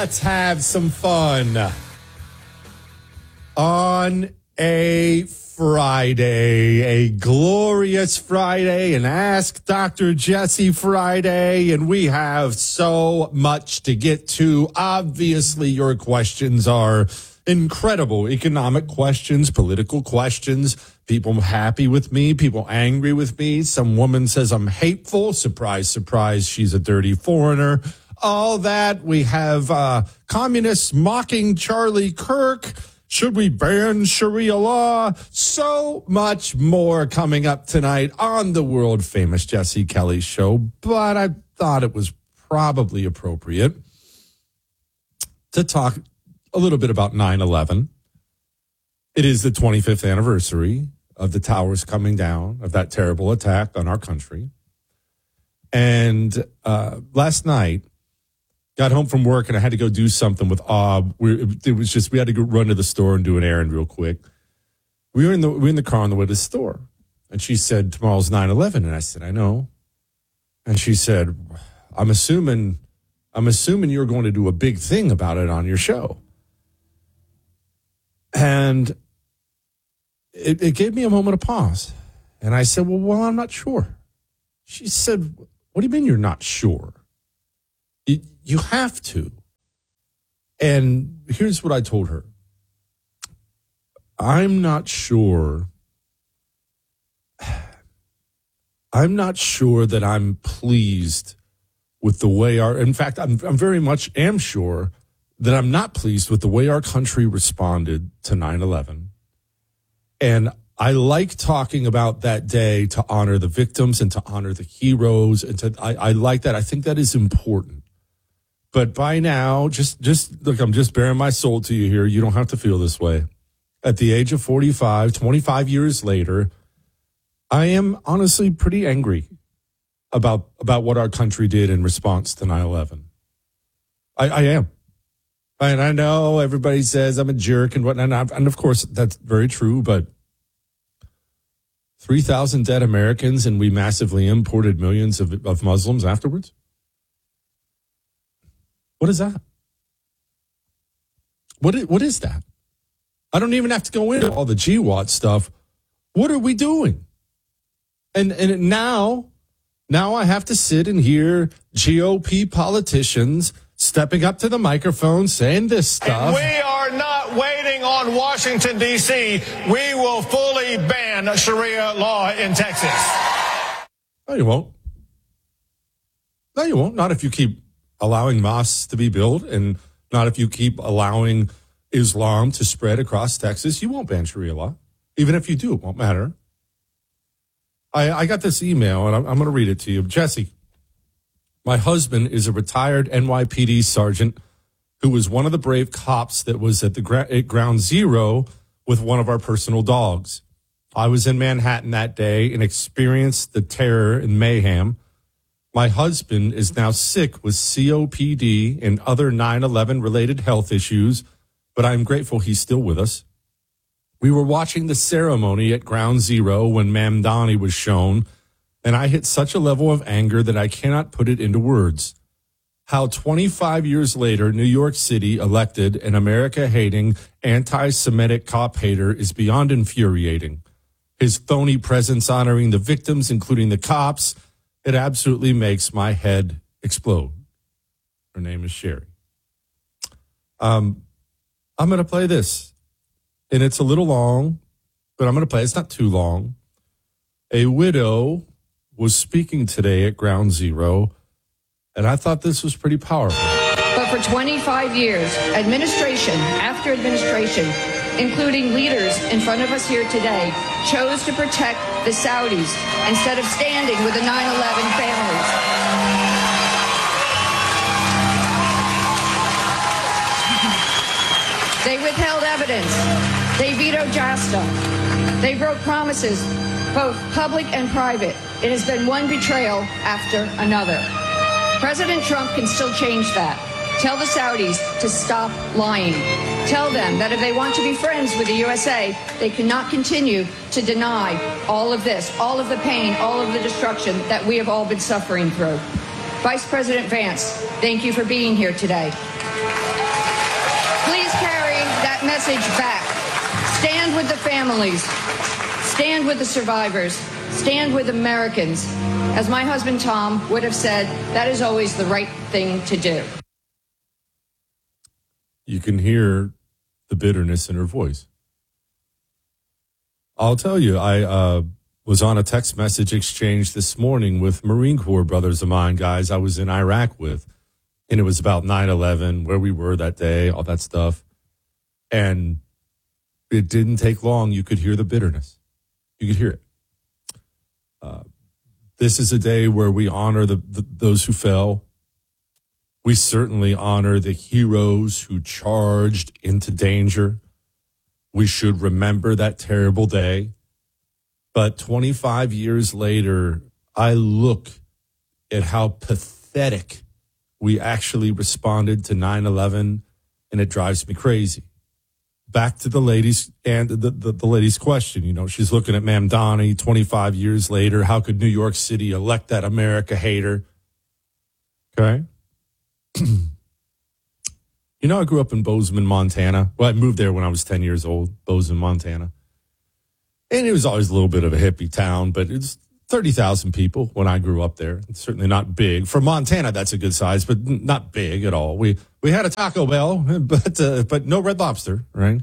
let's have some fun. On a Friday, a glorious Friday, an Ask Dr. Jesse Friday, and we have so much to get to. Obviously, your questions are incredible. Economic questions, political questions, people happy with me, people angry with me. Some woman says I'm hateful. Surprise, surprise, she's a dirty foreigner. All that. We have communists mocking Charlie Kirk. Should we ban Sharia law? So much more coming up tonight on the world famous Jesse Kelly Show. But I thought it was probably appropriate to talk a little bit about 9/11. It is the 25th anniversary of the towers coming down, of that terrible attack on our country. And last night, got home from work and I had to go do something with Ob. We had to go run to the store and do an errand real quick. We were in the car on the way to the store. And she said, tomorrow's 9/11. And I said, I know. And she said, I'm assuming you're going to do a big thing about it on your show. And it gave me a moment of pause. And I said, well, I'm not sure. She said, what do you mean you're not sure? You have to. And here's what I told her. I'm not sure that I'm pleased with the way in fact, I'm very much am sure that I'm not pleased with the way our country responded to 9/11. And I like talking about that day to honor the victims and to honor the heroes. And I like that. I think that is important. But by now, just look, I'm just bearing my soul to you here. You don't have to feel this way. At the age of 45, 25 years later, I am honestly pretty angry about what our country did in response to 9/11. I am. And I know everybody says I'm a jerk and whatnot. And of course, that's very true. But 3,000 dead Americans and we massively imported millions of Muslims afterwards? What is that? What is that? I don't even have to go into all the GWAT stuff. What are we doing? And now I have to sit and hear GOP politicians stepping up to the microphone saying this stuff. And we are not waiting on Washington, D.C. We will fully ban Sharia law in Texas. No, you won't. No, you won't. Not if you keep allowing mosques to be built and not if you keep allowing Islam to spread across Texas. You won't ban Sharia law. Even if you do, it won't matter. I got this email, and I'm going to read it to you. Jesse, my husband is a retired NYPD sergeant who was one of the brave cops that was at Ground Zero with one of our personal dogs. I was in Manhattan that day and experienced the terror and mayhem. My husband is now sick with COPD and other 9/11 related health issues, but I'm grateful he's still with us. We were watching the ceremony at Ground Zero when Mamdani was shown, and I hit such a level of anger that I cannot put it into words. How 25 years later, New York City elected an America-hating, anti-Semitic cop hater is beyond infuriating. His phony presence honoring the victims, including the cops, it absolutely makes my head explode. Her name is Sherry. I'm going to play this, and it's a little long, but I'm going to play it. It's not too long. A widow was speaking today at Ground Zero, and I thought this was pretty powerful. But for 25 years, administration after administration, including leaders in front of us here today, chose to protect the Saudis instead of standing with the 9/11 families. They withheld evidence. They vetoed JASTA. They broke promises, both public and private. It has been one betrayal after another. President Trump can still change that. Tell the Saudis to stop lying. Tell them that if they want to be friends with the USA, they cannot continue to deny all of this, all of the pain, all of the destruction that we have all been suffering through. Vice President Vance, thank you for being here today. that message back. Stand with the families. Stand with the survivors. Stand with Americans. As my husband Tom would have said, that is always the right thing to do. You can hear the bitterness in her voice. I'll tell you, I was on a text message exchange this morning with Marine Corps brothers of mine, guys I was in Iraq with. And it was about 9/11, where we were that day, all that stuff. And it didn't take long. You could hear the bitterness. You could hear it. This is a day where we honor those who fell. We certainly honor the heroes who charged into danger. We should remember that terrible day. But 25 years later, I look at how pathetic we actually responded to 9/11, and it drives me crazy. Back to the ladies and the lady's question. You know, she's looking at Mamdani 25 years later. How could New York City elect that America hater? Okay. You know, I grew up in Bozeman, Montana. Well, I moved there when I was 10 years old, Bozeman, Montana. And it was always a little bit of a hippie town, but it's 30,000 people when I grew up there. It's certainly not big. For Montana, that's a good size, but not big at all. We had a Taco Bell, but no Red Lobster, right?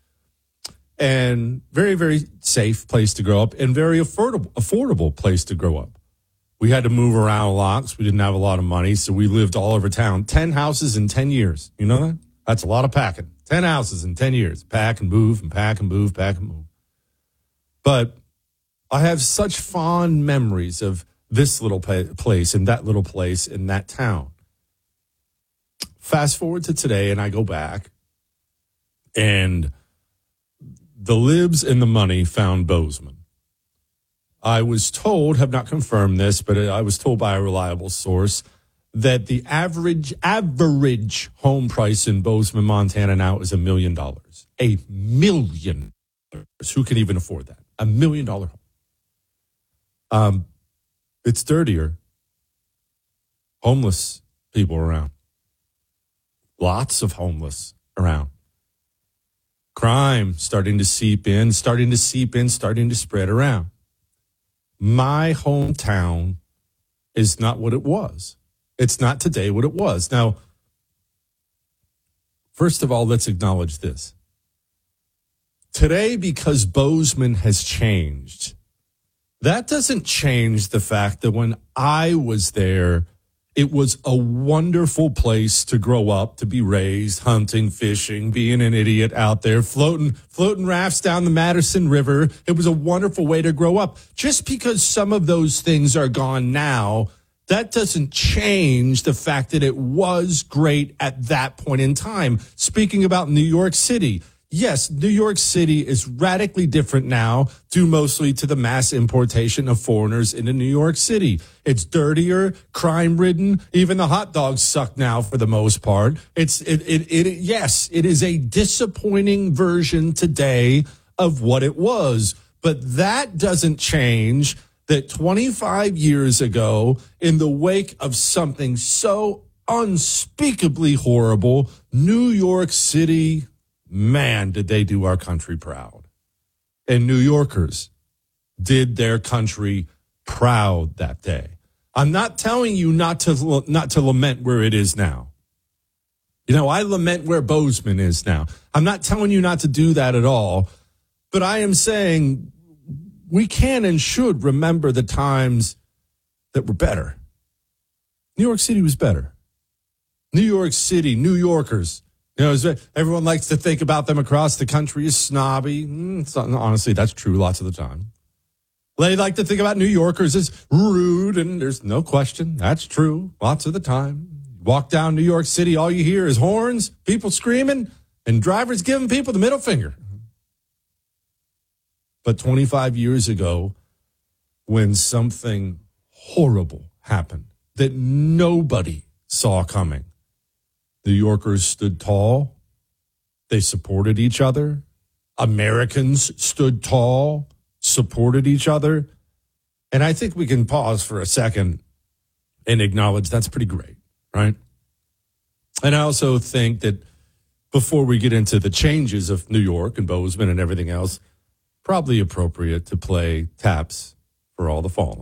And very, very safe place to grow up and very affordable place to grow up. We had to move around a lot because we didn't have a lot of money, so we lived all over town. 10 houses in 10 years. You know that? That's a lot of packing. 10 houses in 10 years. Pack and move and pack and move, pack and move. But I have such fond memories of this little place and that little place in that town. Fast forward to today, and I go back, and the libs and the money found Bozeman. I was told, have not confirmed this, but I was told by a reliable source that the average home price in Bozeman, Montana now is $1 million. $1 million. Who can even afford that? $1 million home. It's dirtier. Homeless people around. Lots of homeless around. Crime starting to seep in, starting to spread around. My hometown is not what it was. It's not today what it was. Now, first of all, let's acknowledge this. Today, because Bozeman has changed, that doesn't change the fact that when I was there, it was a wonderful place to grow up, to be raised, hunting, fishing, being an idiot out there, floating rafts down the Madison River. It was a wonderful way to grow up. Just because some of those things are gone now, that doesn't change the fact that it was great at that point in time. Speaking about New York City, yes, New York City is radically different now, due mostly to the mass importation of foreigners into New York City. It's dirtier, crime-ridden. Even the hot dogs suck now for the most part. Yes, it is a disappointing version today of what it was. But that doesn't change that 25 years ago, in the wake of something so unspeakably horrible, New York City, man, did they do our country proud. And New Yorkers did their country proud that day. I'm not telling you not to lament where it is now. You know, I lament where Bozeman is now. I'm not telling you not to do that at all. But I am saying we can and should remember the times that were better. New York City was better. New York City, New Yorkers. You know, everyone likes to think about them across the country as snobby. Honestly, that's true lots of the time. They like to think about New Yorkers as rude, and there's no question. That's true lots of the time. Walk down New York City, all you hear is horns, people screaming, and drivers giving people the middle finger. But 25 years ago, when something horrible happened that nobody saw coming, New Yorkers stood tall. They supported each other. Americans stood tall, supported each other. And I think we can pause for a second and acknowledge that's pretty great, right? And I also think that before we get into the changes of New York and Bozeman and everything else, probably appropriate to play Taps for All the Fallen.